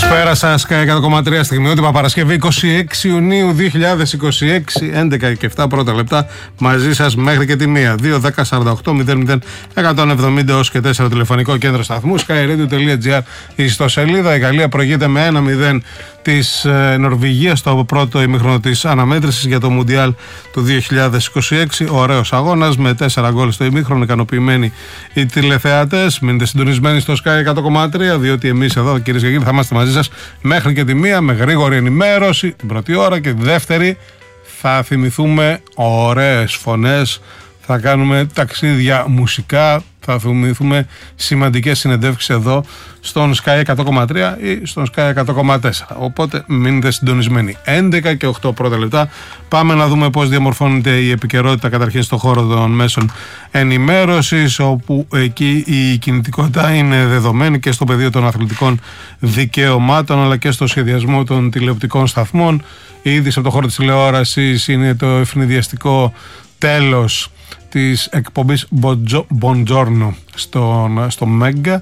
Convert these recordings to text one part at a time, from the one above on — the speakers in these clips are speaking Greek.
Καλησπέρα σας, 100,3 στιγμιότυπα, Παρασκευή 26 Ιουνίου 2026, 11 και 7 πρώτα λεπτά, μαζί σας μέχρι και τη 1. 2-10-48-00-170 έως και 4 τηλεφωνικό κέντρο σταθμού, skyradio.gr η ιστοσελίδα. Η Γαλλία προηγείται με 1-0 της Νορβηγίας στο πρώτο ημίχρονο της αναμέτρησης για το Μουντιάλ του 2026. Ωραίος αγώνας με 4 γκολ στο ημίχρονο, ικανοποιημένοι οι τηλεθεατές. Μείνετε συντονισμένοι στο Sky 100,3, διότι εμείς εδώ, κυρίες και κύριοι, θα είμαστε μαζί σας μέχρι και τη 1 με γρήγορη ενημέρωση την πρώτη ώρα, και τη δεύτερη θα θυμηθούμε ωραίες φωνές, θα κάνουμε ταξίδια μουσικά, θα θυμηθούμε σημαντικές συνεντεύξεις εδώ στον Sky 100,3 ή στον Sky 100,4. Οπότε μείνετε συντονισμένοι. 11 και 8 πρώτα λεπτά. Πάμε να δούμε πώς διαμορφώνεται η επικαιρότητα καταρχήν στον χώρο των μέσων ενημέρωσης, όπου εκεί η κινητικότητα είναι δεδομένη και στο πεδίο των αθλητικών δικαιωμάτων, αλλά και στο σχεδιασμό των τηλεοπτικών σταθμών. Η είδηση από το χώρο της τηλεόρασης είναι το ευνηδιαστικό τέλος της εκπομπής Buongiorno στο Μέγκα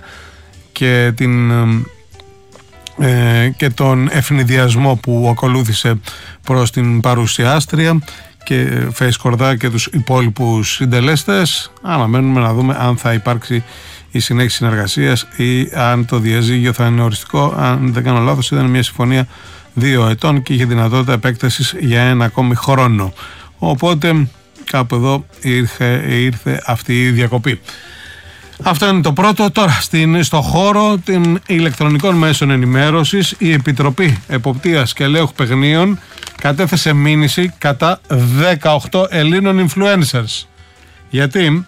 και τον ευνηδιασμό που ακολούθησε προς την παρουσιάστρια και Face Κορδά και τους υπόλοιπους συντελέστες. Αναμένουμε να δούμε αν θα υπάρξει η συνέχιση συνεργασίας ή αν το διαζύγιο θα είναι οριστικό. Αν δεν κάνω λάθος, ήταν μια συμφωνία 2 ετών και είχε δυνατότητα επέκτασης για 1 ακόμη χρόνο. Οπότε κάπου εδώ ήρθε αυτή η διακοπή. Αυτό είναι το πρώτο. Τώρα στο χώρο των ηλεκτρονικών μέσων ενημέρωσης, η Επιτροπή Εποπτείας και Ελέγχου Παιγνίων κατέθεσε μήνυση κατά 18 Ελλήνων influencers. Γιατί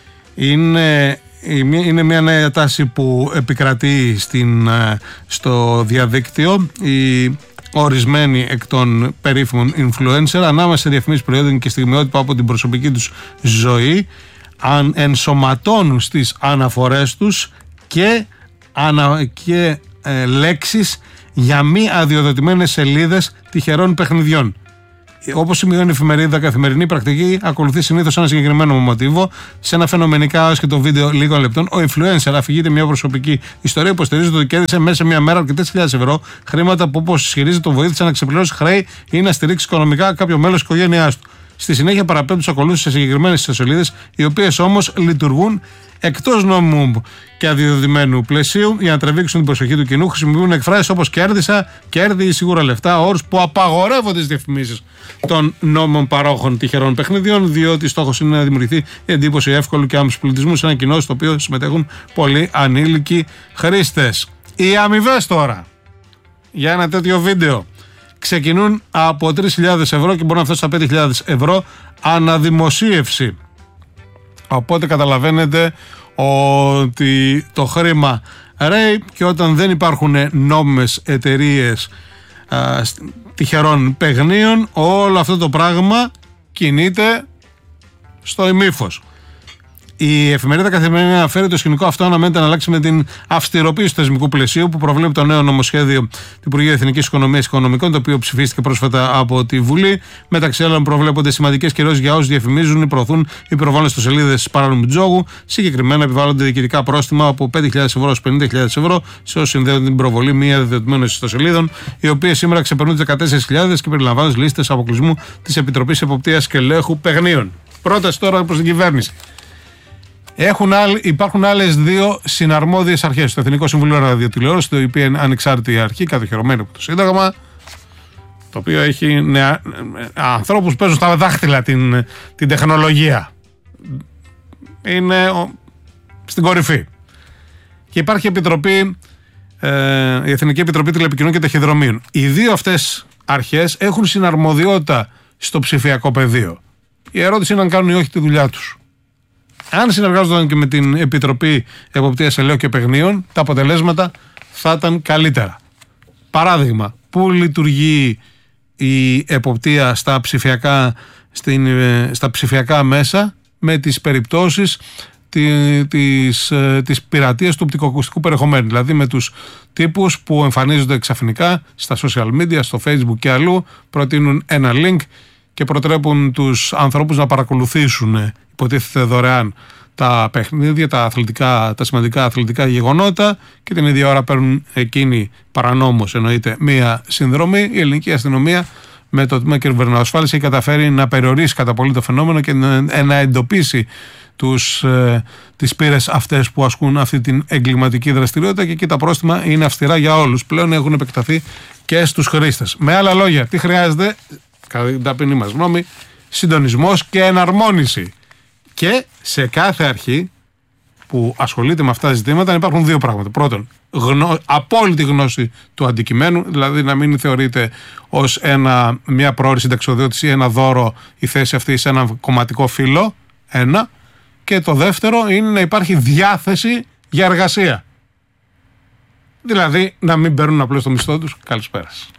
είναι μια νέα τάση που επικρατεί στο διαδίκτυο. Ορισμένοι εκ των περίφημων influencer, ανάμεσα σε διαφημίσεις προϊόντων και στιγμιότυπα από την προσωπική τους ζωή, ενσωματώνουν στις αναφορές τους και λέξεις για μη αδειοδοτημένες σελίδες τυχερών παιχνιδιών. Όπως σημειώνει η εφημερίδα, καθημερινή πρακτική ακολουθεί συνήθως ένα συγκεκριμένο μοτίβο. Σε ένα φαινομενικά άσχετο βίντεο λίγων λεπτών, ο influencer αφηγείται μια προσωπική ιστορία που υποστηρίζεται ότι κέρδισε μέσα σε μια μέρα αρκετές χιλιάδες ευρώ, χρήματα που, όπως ισχυρίζεται, τον βοήθησαν να ξεπληρώσει χρέη ή να στηρίξει οικονομικά κάποιο μέλος της οικογένειάς του. Στη συνέχεια παραπέμπει τους ακολούθους σε συγκεκριμένες ιστοσελίδες, οι οποίες όμως λειτουργούν εκτός νόμου και αδειοδοτημένου πλαισίου για να τραβήξουν την προσοχή του κοινού. Χρησιμοποιούν εκφράσεις όπως κέρδισα, κέρδη ή σίγουρα λεφτά, όρους που απαγορεύονται στις διαφημίσεις των νόμων παρόχων τυχερών παιχνιδιών, διότι στόχος είναι να δημιουργηθεί η εντύπωση εύκολου και άμεσου πληθυσμού σε ένα κοινό στο οποίο συμμετέχουν πολλοί ανήλικοι χρήστες. Οι αμοιβές τώρα για ένα τέτοιο βίντεο ξεκινούν από 3.000 ευρώ και μπορούν να φτάσουν στα 5.000 ευρώ αναδημοσίευση. Οπότε καταλαβαίνετε ότι το χρήμα ρέει, και όταν δεν υπάρχουν νόμιμες εταιρείες τυχερών παιγνίων, όλο αυτό το πράγμα κινείται στο ημίφος. Η εφημερίδα Καθημερινή αναφέρει το σκηνικό αυτό αναμένεται να αλλάξει με την αυστηροποίηση του θεσμικού πλαισίου που προβλέπει το νέο νομοσχέδιο του Υπουργείου Εθνικής Οικονομίας και Οικονομικών, το οποίο ψηφίστηκε πρόσφατα από τη Βουλή. Μεταξύ άλλων, προβλέπονται σημαντικές κυρώσεις για όσους διαφημίζουν ή προωθούν ή προβάλλουν στο σελίδες παράνομου τζόγου. Συγκεκριμένα, επιβάλλονται διοικητικά πρόστιμα από 5.000 ευρώ έως 50.000 ευρώ σε όσους συνδέονται την προβολή μη αδειοδοτημένων ιστοσελίδων, οι οποίες σήμερα ξεπερνούν τις 14.000 και περιλαμβάνουν λίστες αποκλεισμού της Επιτροπής Εποπτείας και Ελέγχου Παιγνίων. Πρόταση τώρα προς την κυβέρνηση. Υπάρχουν άλλες 2 συναρμόδιες αρχές. Το Εθνικό Συμβουλίο Ραδιοτηλεόρασης, το οποίο είναι ανεξάρτητη αρχή, κατοχυρωμένη από το Σύνταγμα, το οποίο έχει ανθρώπους που παίζουν στα δάχτυλα την τεχνολογία. Είναι στην κορυφή. Και υπάρχει η Εθνική Επιτροπή Τηλεπικοινωνιών και Ταχυδρομείων. Οι 2 αυτές αρχές έχουν συναρμοδιότητα στο ψηφιακό πεδίο. Η ερώτηση είναι αν κάνουν ή όχι τη δουλειά τους. Αν συνεργάζονταν και με την Επιτροπή Εποπτείας Ελέγχου και Παιγνίων, τα αποτελέσματα θα ήταν καλύτερα. Παράδειγμα, πού λειτουργεί η εποπτεία στα ψηφιακά μέσα με τις περιπτώσεις της πειρατείας του οπτικοακουστικού περιεχομένου. Δηλαδή με τους τύπους που εμφανίζονται ξαφνικά στα social media, στο Facebook και αλλού, προτείνουν ένα link και προτρέπουν τους ανθρώπους να παρακολουθήσουν, υποτίθεται δωρεάν, τα παιχνίδια, τα σημαντικά αθλητικά γεγονότα, και την ίδια ώρα παίρνουν εκείνοι παρανόμως, εννοείται, μία συνδρομή. Η ελληνική αστυνομία με το τμήμα κυβερνοασφάλιση έχει καταφέρει να περιορίσει κατά πολύ το φαινόμενο και να εντοπίσει τις πύρες αυτές που ασκούν αυτή την εγκληματική δραστηριότητα, και εκεί τα πρόστιμα είναι αυστηρά για όλους. Πλέον έχουν επεκταθεί και στους χρήστες. Με άλλα λόγια, τι χρειάζεται, κατά την ταπεινή μας γνώμη? Συντονισμός και εναρμόνιση. Και σε κάθε αρχή που ασχολείται με αυτά τα ζητήματα υπάρχουν δύο πράγματα. Πρώτον, απόλυτη γνώση του αντικειμένου, δηλαδή να μην θεωρείται ως μια πρόωρη συνταξιοδότηση ή ένα δώρο η θέση αυτή σε ένα κομματικό φύλλο. Ένα. Και το δεύτερο είναι να υπάρχει διάθεση για εργασία. Δηλαδή να μην παίρνουν απλώς το μισθό τους. Καλησπέρα.